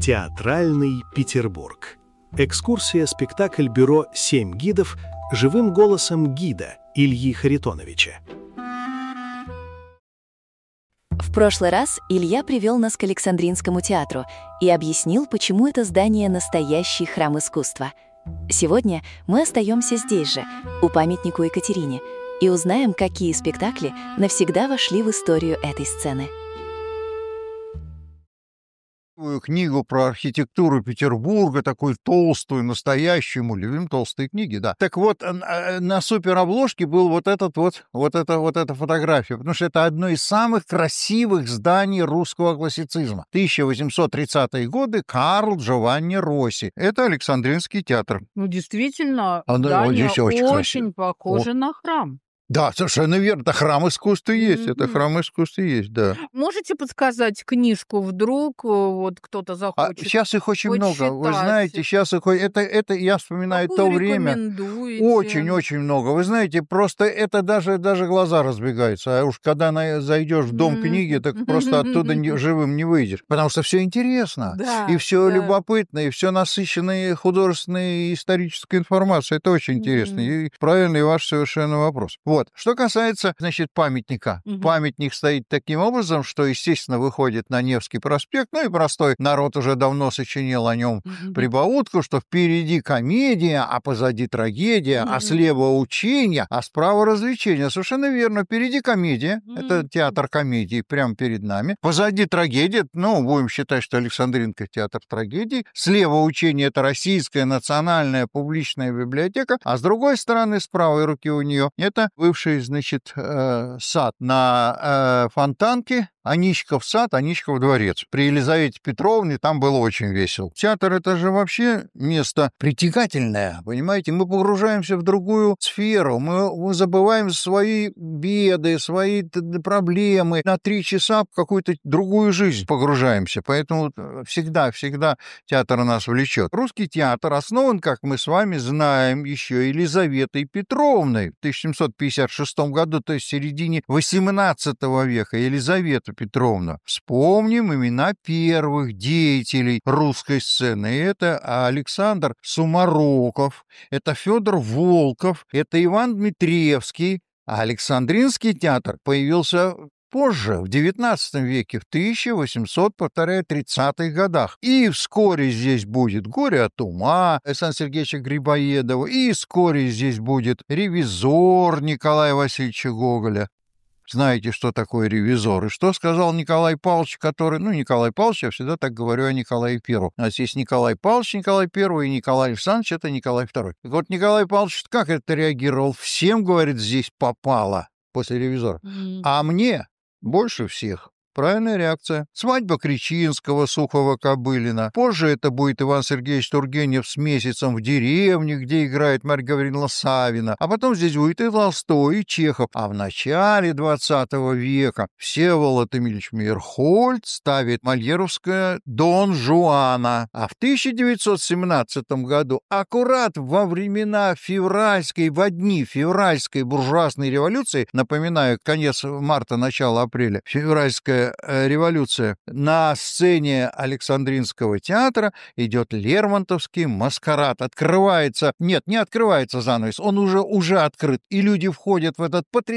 Театральный Петербург. Экскурсия-спектакль бюро «Семь гидов» живым голосом гида Ильи Харитоновича. В прошлый раз Илья привел нас к Александринскому театру и объяснил, почему это здание настоящий храм искусства. Сегодня мы остаемся здесь же, у памятника Екатерине, и узнаем, какие спектакли навсегда вошли в историю этой сцены. Книгу про архитектуру Петербурга, такую толстую, настоящую, мы любим толстые книги, да. Так вот, на суперобложке был вот эта фотография, потому что это одно из самых красивых зданий русского классицизма. 1830-е годы, Карл Джованни Росси. Это Александринский театр. Ну, действительно, здание очень похоже на храм. Да, совершенно верно. Это храм искусства есть. Это храм искусства есть, да. Можете подсказать книжку вдруг, вот кто-то захочет? Сейчас их очень много. Вы почитать? знаете, сейчас их... Это я вспоминаю то время. Рекомендуете? Очень-очень много. Вы знаете, просто это даже глаза разбегаются. А уж когда зайдешь в дом книги, так просто оттуда живым не выйдешь. Потому что все интересно. Да, и все да. любопытно, и все насыщенной художественной и исторической информацией. Это очень интересно. И правильный ваш совершенно вопрос. Вот. Что касается, значит, памятника. Памятник стоит таким образом, что, естественно, выходит на Невский проспект, ну и простой народ уже давно сочинил о нем прибаутку, что впереди комедия, а позади трагедия, а слева учение, а справа развлечение. Совершенно верно. Впереди комедия, это театр комедии прямо перед нами. Позади трагедия, ну, будем считать, что Александринка театр трагедии. Слева учение, это Российская национальная публичная библиотека, а с другой стороны, с правой руки у нее, это бывший, значит, сад на Фонтанке, Аничков сад, Аничков дворец. При Елизавете Петровне там было очень весело. Театр — это же вообще место притягательное, понимаете? Мы погружаемся в другую сферу, мы забываем свои беды, свои проблемы. На 3 часа в какую-то другую жизнь погружаемся, поэтому всегда театр нас влечет. Русский театр основан, как мы с вами знаем, еще Елизаветой Петровной в 1756 году, то есть в середине XVIII века. Елизавета Петровна. Вспомним имена первых деятелей русской сцены. Это Александр Сумароков, это Федор Волков, это Иван Дмитриевский. А Александринский театр появился позже, в XIX веке, в 1830-х годах. И вскоре здесь будет «Горе от ума» Александра Сергеевича Грибоедова, и вскоре здесь будет «Ревизор» Николая Васильевича Гоголя. Знаете, что такое ревизор? И что сказал Николай Павлович, который... Ну, Николай Павлович, я всегда так говорю о Николае Первом. У нас есть Николай Павлович, Николай Первый, и Николай Александрович, это Николай Второй. Так вот, Николай Павлович как это реагировал? Всем, говорит, здесь попало после ревизора. А мне больше всех. Правильная реакция. Свадьба Кричинского, Сухова-Кобылина. Позже это будет Иван Сергеевич Тургенев с «Месяцем в деревне», где играет Марья Гавриловна Савина. А потом здесь будет и Толстой, и Чехов. А в начале XX века Всеволод Эмильевич Мейерхольд ставит мольеровское «Дон Жуана». А в 1917 году, аккурат во времена во дни февральской буржуазной революции, напоминаю, конец марта, начало апреля, февральская революция, на сцене Александринского театра идет Лермонтовский маскарад. Не открывается занавес, он уже открыт, и люди входят в этот потрясающий